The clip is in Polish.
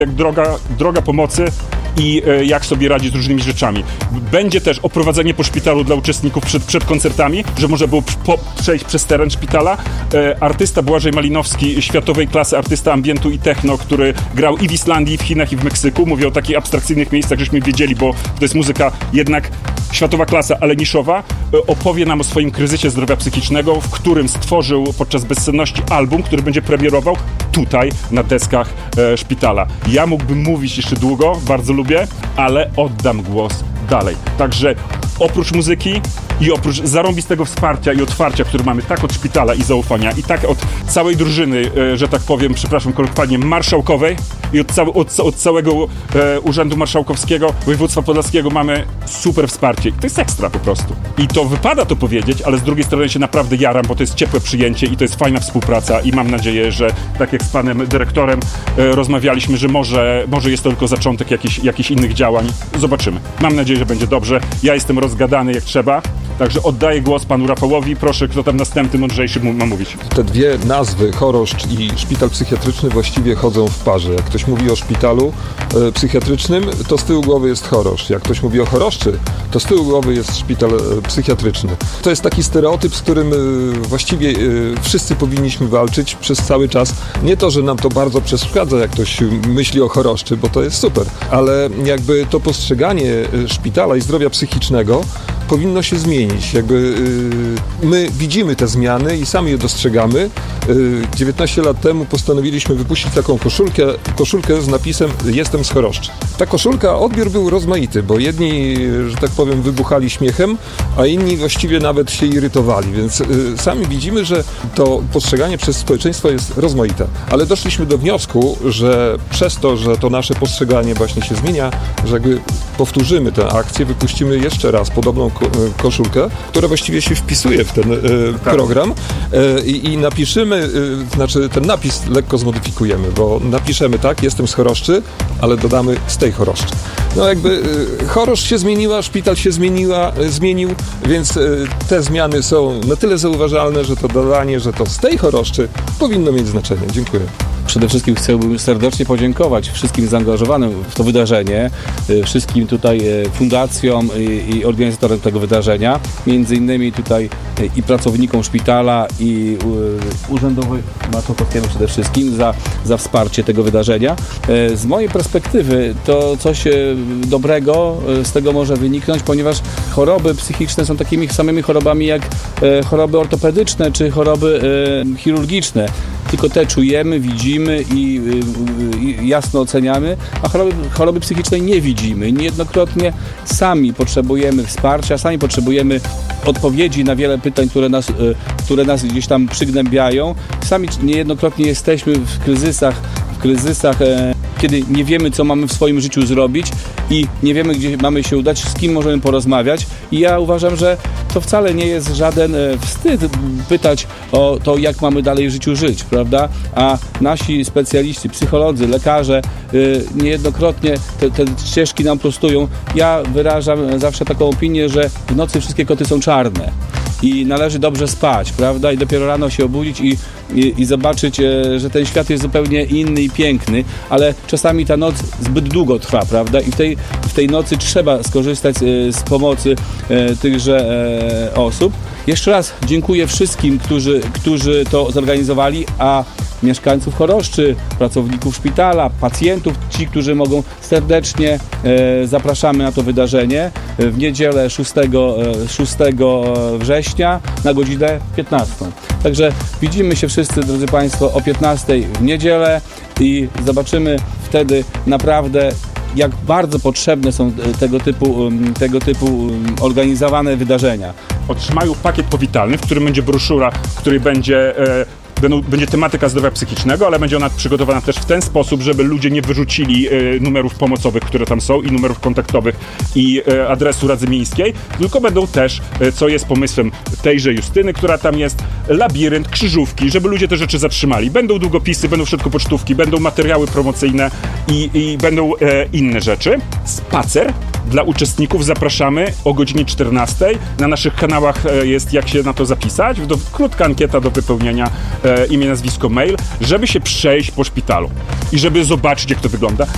jak droga pomocy i jak sobie radzić z różnymi rzeczami. Będzie też oprowadzenie po szpitalu dla uczestników przed koncertami, że można było przejść przez teren szpitala. Artysta Błażej Malinowski, światowej klasy artysta ambientu i techno, który grał i w Islandii, i w Chinach, i w Meksyku. Mówię o takich abstrakcyjnych miejscach, żeśmy wiedzieli, bo to jest muzyka jednak światowa klasa, ale niszowa. Opowie nam o swoim kryzysie zdrowia psychicznego, w którym stworzył podczas bezsenności album, który będzie premierował tutaj, na deskach szpitala. Ja mógłbym mówić jeszcze długo, bardzo lubię, ale oddam głos dalej. Także oprócz muzyki i oprócz zarąbistego wsparcia i otwarcia, które mamy tak od szpitala i zaufania, i tak od całej drużyny, że tak powiem, przepraszam kolokwialnie, marszałkowej i od całego Urzędu Marszałkowskiego Województwa Podlaskiego mamy super wsparcie. I to jest ekstra po prostu. I to wypada to powiedzieć, ale z drugiej strony się naprawdę jaram, bo to jest ciepłe przyjęcie i to jest fajna współpraca i mam nadzieję, że tak jak z panem dyrektorem rozmawialiśmy, że może jest to tylko zaczątek jakichś innych działań. Zobaczymy. Mam nadzieję, że będzie dobrze. Ja jestem rozgadany jak trzeba. Także oddaję głos panu Rafałowi. Proszę, kto tam następny, mądrzejszy ma mówić. Te dwie nazwy, choroszcz i szpital psychiatryczny, właściwie chodzą w parze. Jak ktoś mówi o szpitalu psychiatrycznym, to z tyłu głowy jest choroszcz. Jak ktoś mówi o choroszczy, to z tyłu głowy jest szpital psychiatryczny. To jest taki stereotyp, z którym właściwie wszyscy powinniśmy walczyć przez cały czas. Nie to, że nam to bardzo przeszkadza, jak ktoś myśli o choroszczy, bo to jest super, ale jakby to postrzeganie szpitala i zdrowia psychicznego powinno się zmienić. My widzimy te zmiany i sami je dostrzegamy. 19 lat temu postanowiliśmy wypuścić taką koszulkę z napisem "Jestem z choroszczy". Ta koszulka, odbiór był rozmaity, bo jedni, że tak powiem, wybuchali śmiechem, a inni właściwie nawet się irytowali, więc sami widzimy, że to postrzeganie przez społeczeństwo jest rozmaite. Ale doszliśmy do wniosku, że przez to, że to nasze postrzeganie właśnie się zmienia, że powtórzymy tę akcję, wypuścimy jeszcze raz podobną koszulkę, która właściwie się wpisuje w ten program i napiszemy, znaczy ten napis lekko zmodyfikujemy, bo napiszemy tak, jestem z choroszczy, ale dodamy z tej choroszczy. No choroszcz się zmieniła, szpital się zmienił, więc te zmiany są na tyle zauważalne, że to dodanie, że to z tej choroszczy powinno mieć znaczenie. Dziękuję. Przede wszystkim chciałbym serdecznie podziękować wszystkim zaangażowanym w to wydarzenie, wszystkim tutaj fundacjom i organizatorom tego wydarzenia, między innymi tutaj i pracownikom szpitala i Urzędowi Marszałkowskiemu przede wszystkim za wsparcie tego wydarzenia. Z mojej perspektywy to coś dobrego z tego może wyniknąć, ponieważ choroby psychiczne są takimi samymi chorobami jak choroby ortopedyczne czy choroby chirurgiczne. Tylko te czujemy, widzimy i jasno oceniamy, a choroby psychicznej nie widzimy. Niejednokrotnie sami potrzebujemy wsparcia, sami potrzebujemy odpowiedzi na wiele pytań, które nas gdzieś tam przygnębiają. Sami niejednokrotnie jesteśmy w kryzysach, kiedy nie wiemy, co mamy w swoim życiu zrobić i nie wiemy, gdzie mamy się udać, z kim możemy porozmawiać. I ja uważam, że to wcale nie jest żaden wstyd pytać o to, jak mamy dalej w życiu żyć, prawda? A nasi specjaliści, psycholodzy, lekarze niejednokrotnie te ścieżki nam prostują. Ja wyrażam zawsze taką opinię, że w nocy wszystkie koty są czarne i należy dobrze spać, prawda? I dopiero rano się obudzić i zobaczyć, że ten świat jest zupełnie inny i piękny, ale czasami ta noc zbyt długo trwa, prawda? I w tej nocy trzeba skorzystać z pomocy tychże osób. Jeszcze raz dziękuję wszystkim, którzy to zorganizowali, a mieszkańców Choroszczy, pracowników szpitala, pacjentów, ci, którzy mogą, serdecznie zapraszamy na to wydarzenie w niedzielę 6 września na godzinę 15. Także widzimy się wszyscy, drodzy Państwo, o 15 w niedzielę i zobaczymy wtedy naprawdę, jak bardzo potrzebne są tego typu organizowane wydarzenia. Otrzymają pakiet powitalny, w którym będzie broszura, w której będzie tematyka zdrowia psychicznego, ale będzie ona przygotowana też w ten sposób, żeby ludzie nie wyrzucili numerów pomocowych, które tam są i numerów kontaktowych i adresu Rady Miejskiej, tylko będą też, co jest pomysłem tejże Justyny, która tam jest, labirynt, krzyżówki, żeby ludzie te rzeczy zatrzymali. Będą długopisy, będą w środku pocztówki, będą materiały promocyjne i będą inne rzeczy. Spacer dla uczestników zapraszamy o godzinie 14. Na naszych kanałach jest, jak się na to zapisać. Krótka ankieta do wypełnienia, imię, nazwisko, mail, żeby się przejść po szpitalu i żeby zobaczyć, jak to wygląda.